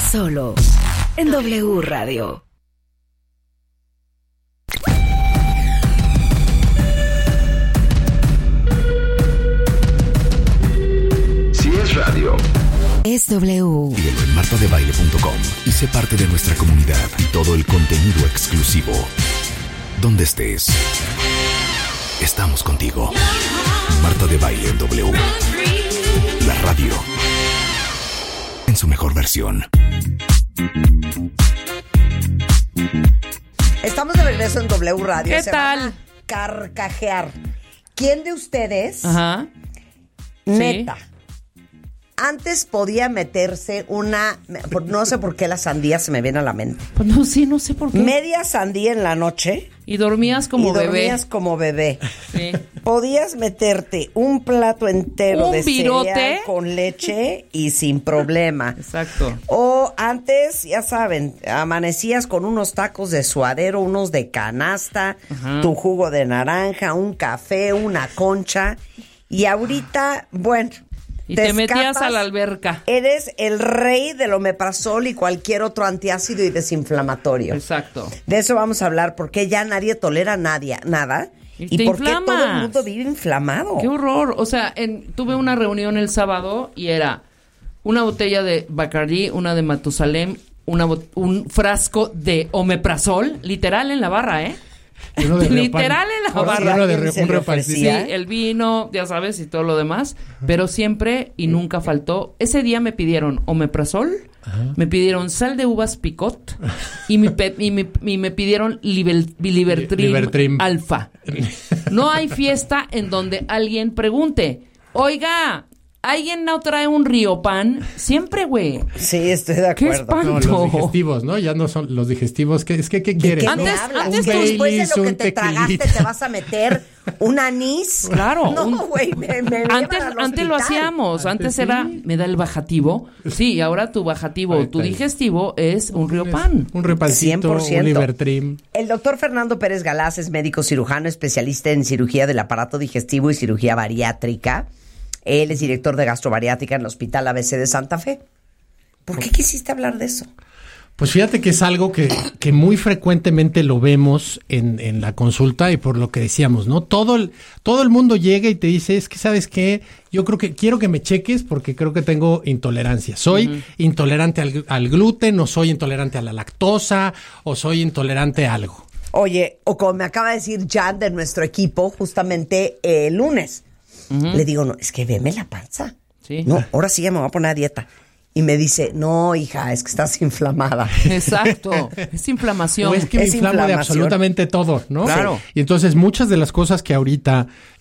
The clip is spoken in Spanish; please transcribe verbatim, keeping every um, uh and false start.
Solo en W Radio. Si es radio, es W. Síguelo en marta de baile punto com y sé parte de nuestra comunidad y todo el contenido exclusivo. Donde estés, estamos contigo. Marta de Baile en W. La radio en su mejor versión. Estamos de regreso en W Radio. ¿Qué Se tal? van a carcajear. ¿Quién de ustedes, Ajá. neta, sí, antes podía meterse una... No sé por qué la sandía se me viene a la mente. Pues no, sí, no sé por qué. Media sandía en la noche. Y dormías como y bebé. dormías como bebé. Sí. Podías meterte un plato entero Un de virote. cereal con leche y sin problema. Exacto. O antes, ya saben, amanecías con unos tacos de suadero, unos de canasta, Ajá. tu jugo de naranja, un café, una concha. Y ahorita, bueno... Y te, te metías escapas, a la alberca. Eres el rey del omeprazol y cualquier otro antiácido y desinflamatorio. Exacto. De eso vamos a hablar, porque ya nadie tolera nadie, nada. Y, y te por qué inflamas. todo el mundo vive inflamado. Qué horror. O sea, en, tuve una reunión el sábado y era una botella de Bacardí, una de Matusalem, una bot- un frasco de omeprazol, literal en la barra, ¿eh? Uno de Literal en la Por si barra. Uno de alguien re- se un le repartidor. Sí, ofrecía. el vino, ya sabes, y todo lo demás. Pero siempre y nunca faltó. Ese día me pidieron omeprazol, Ajá. me pidieron sal de uvas picot y, mi pe- y, mi- y me pidieron Libel- Libertrim, Libertrim. alfa. No hay fiesta en donde alguien pregunte, oiga, ¿alguien no trae un Riopan? Siempre, güey. Sí, estoy de Qué acuerdo. espanto. No, los digestivos, ¿no? Ya no son los digestivos. ¿Qué, es que, ¿qué ¿De quieres? qué no? me Antes- hablas? antes Que tú- después de Baileys, lo que un te tragaste tequilita. te vas a meter un anís. Claro. No, un- güey, me, me Antes, llevan al antes lo hospital. hacíamos, antes, Antes era, sí. me da el bajativo. Sí, y ahora tu bajativo, Ahí tu está. digestivo es un Riopan. Un repancito, cien por ciento. un Libertrim. El doctor Fernando Pérez Galás es médico cirujano, especialista en cirugía del aparato digestivo y cirugía bariátrica. Él es director de gastrobariátrica en el Hospital A B C de Santa Fe. ¿Por qué quisiste hablar de eso? Pues fíjate que es algo que, que muy frecuentemente lo vemos en, en la consulta y por lo que decíamos, ¿no? Todo el, todo el mundo llega y te dice, es que, ¿sabes qué? Yo creo que quiero que me cheques porque creo que tengo intolerancia. Soy uh-huh. intolerante al, al gluten, o soy intolerante a la lactosa, o soy intolerante a algo. Oye, o como me acaba de decir Jan de nuestro equipo, justamente el lunes, uh-huh. le digo, no, es que veme la panza. Sí. No, ahora sí ya me voy a poner a dieta. Y me dice, no, hija, es que estás inflamada. Exacto, es inflamación. O es que me Es inflamo de inflamación. absolutamente todo, ¿no? Claro. Y entonces muchas de las cosas que ahorita